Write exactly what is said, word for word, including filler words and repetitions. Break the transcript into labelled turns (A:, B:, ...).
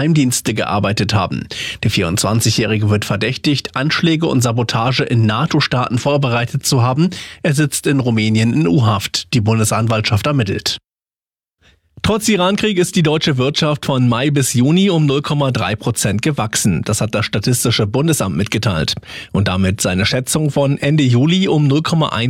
A: Geheimdienste gearbeitet haben. Der vierundzwanzigjährige wird verdächtigt, Anschläge und Sabotage in NATO-Staaten vorbereitet zu haben. Er sitzt in Rumänien in U-Haft. Die Bundesanwaltschaft ermittelt. Trotz Irankrieg ist die deutsche Wirtschaft von Mai bis Juni um null Komma drei Prozent gewachsen. Das hat das Statistische Bundesamt mitgeteilt. Und damit seine Schätzung von Ende Juli um null Komma eins